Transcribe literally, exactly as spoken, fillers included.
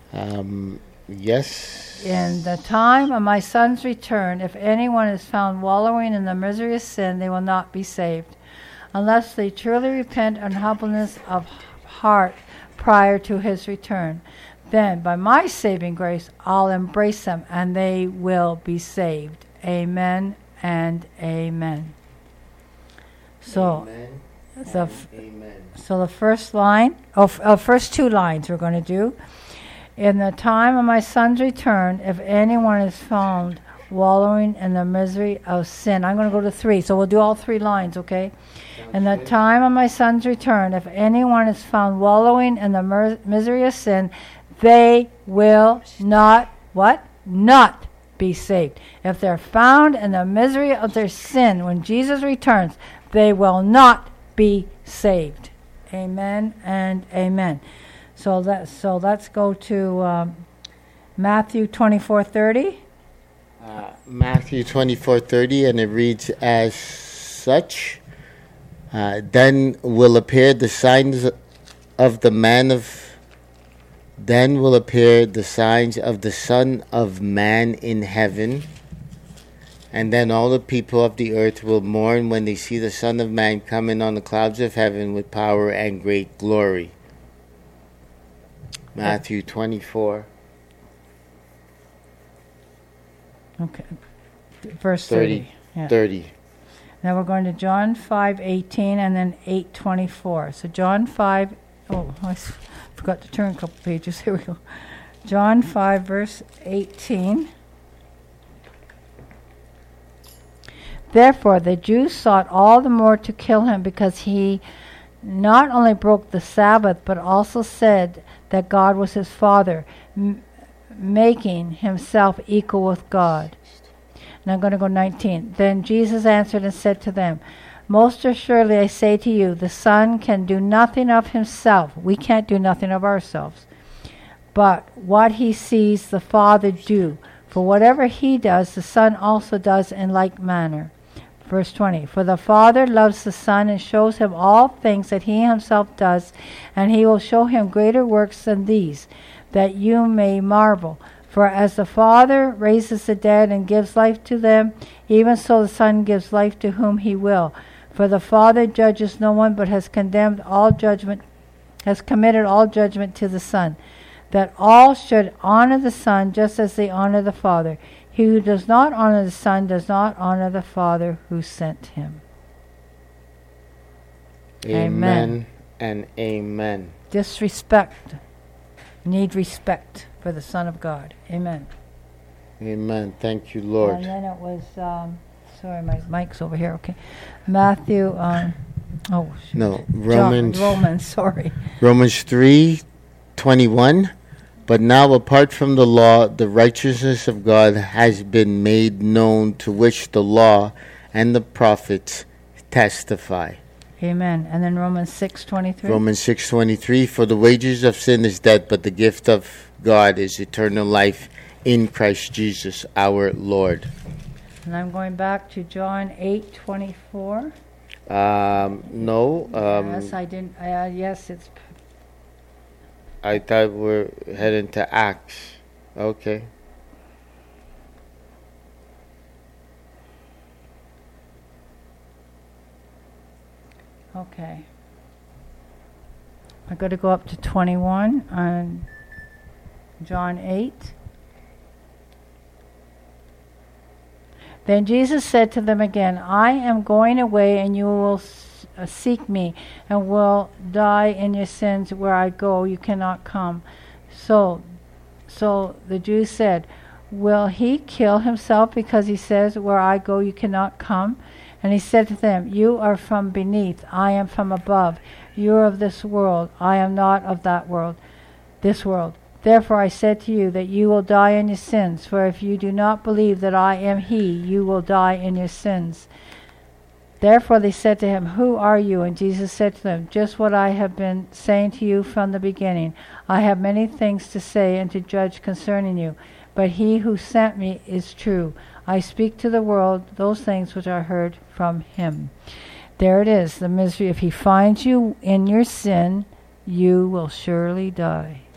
Um, yes. In the time of my Son's return, if anyone is found wallowing in the misery of sin, they will not be saved, unless they truly repent in humbleness of heart prior to his return. Then, by my saving grace, I'll embrace them, and they will be saved. Amen and amen. So, Amen the and f- amen. so the first line, oh, f- uh, first two lines we're going to do. In the time of my Son's return, if anyone is found wallowing in the misery of sin. I'm going to go to three, so we'll do all three lines, okay? Sounds In the good. time of my Son's return, if anyone is found wallowing in the mer- misery of sin, they will not, what? Not be saved. If they're found in the misery of their sin when Jesus returns, they will not be saved. Amen and amen. So that so let's go to um, Matthew twenty-four thirty. Uh, Matthew twenty-four thirty, and it reads as such. Uh, then will appear the signs of the man of. Then will appear the signs of the Son of Man in heaven, and then all the people of the earth will mourn when they see the Son of Man coming on the clouds of heaven with power and great glory. Matthew twenty-four. Okay. Verse thirty. thirty. Yeah. thirty. Now we're going to John five eighteen and then eight twenty-four. So John five, oh, I s- forgot to turn a couple pages. Here we go. John five, verse eighteen. Therefore the Jews sought all the more to kill him, because he not only broke the Sabbath, but also said that God was his Father, m- making himself equal with God. And I'm going to go nineteen. Then Jesus answered and said to them, most assuredly I say to you, the Son can do nothing of himself. We can't do nothing of ourselves. But what he sees the Father do. For whatever he does, the Son also does in like manner. Verse twenty. For the Father loves the Son and shows him all things that he himself does, and he will show him greater works than these, that you may marvel. For as the Father raises the dead and gives life to them, even so the Son gives life to whom he will. For the Father judges no one, but has condemned all judgment, has committed all judgment to the Son, that all should honor the Son just as they honor the Father. He who does not honor the Son does not honor the Father who sent him. Amen, Amen. and amen. Disrespect. Need respect for the Son of God. Amen. Amen. Thank you, Lord. And then it was, um, sorry, my mic's over here. Okay. Matthew, um, oh, shoot. No, John- Romans Romans, sorry. Romans three twenty-one. But now apart from the law, the righteousness of God has been made known, to which the law and the prophets testify. Amen. And then Romans six twenty-three. Romans six twenty-three. For the wages of sin is death, but the gift of God is eternal life in Christ Jesus our Lord. And I'm going back to John eight twenty-four. Um, no, um, yes, I didn't. Uh, yes, it's. I thought we're heading to Acts. Okay. Okay. I got to go up to twenty-one on John eight. Then Jesus said to them again, I am going away, and you will s- uh, seek me, and will die in your sins. Where I go, you cannot come. So, so the Jews said, will he kill himself because he says, where I go, you cannot come? And he said to them, you are from beneath, I am from above. You are of this world, I am not of that world, this world. Therefore I said to you that you will die in your sins, for if you do not believe that I am he, you will die in your sins. Therefore they said to him, who are you? And Jesus said to them, just what I have been saying to you from the beginning. I have many things to say and to judge concerning you, but he who sent me is true. I speak to the world those things which I heard from him. There it is, the misery. If he finds you in your sin, you will surely die.